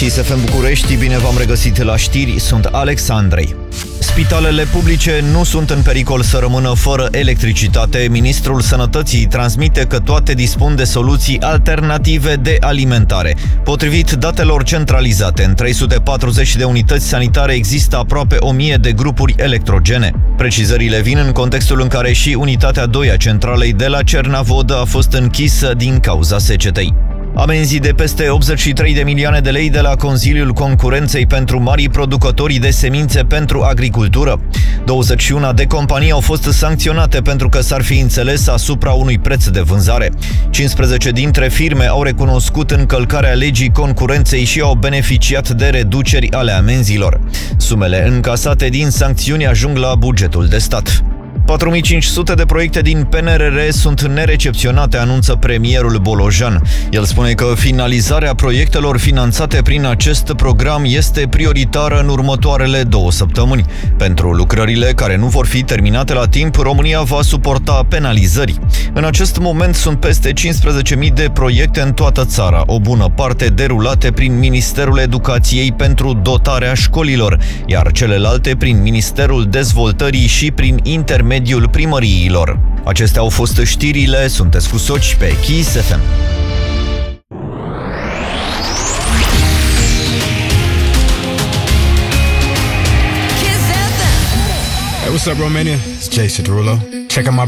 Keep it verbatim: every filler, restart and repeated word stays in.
Kiss F M București, bine v-am regăsit la știri, sunt Alex Andrei. Spitalele publice nu sunt în pericol să rămână fără electricitate. Ministrul Sănătății transmite că toate dispun de soluții alternative de alimentare. Potrivit datelor centralizate, în trei sute patruzeci de unități sanitare există aproape o mie de grupuri electrogene. Precizările vin în contextul în care și unitatea doi a centralei de la Cernavodă a fost închisă din cauza secetei. Amenzii de peste optzeci și trei de milioane de lei de la Consiliul Concurenței pentru marii producători de semințe pentru agricultură. douăzeci și unu de companii au fost sancționate pentru că s-ar fi înțeles asupra unui preț de vânzare. cincisprezece dintre firme au recunoscut încălcarea legii concurenței și au beneficiat de reduceri ale amenzilor. Sumele încasate din sancțiuni ajung la bugetul de stat. patru mii cinci sute de proiecte din P N R R sunt nerecepționate, anunță premierul Bolojan. El spune că finalizarea proiectelor finanțate prin acest program este prioritară în următoarele două săptămâni. Pentru lucrările care nu vor fi terminate la timp, România va suporta penalizări. În acest moment sunt peste cincisprezece mii de proiecte în toată țara, o bună parte derulate prin Ministerul Educației pentru dotarea școlilor, iar celelalte prin Ministerul Dezvoltării și prin intermediul mediul primăriilor. Acestea au fost știrile, sunteți cu Soci pe Kiss F M. Hey, what's up, Romania? It's Jason Derulo. Check out my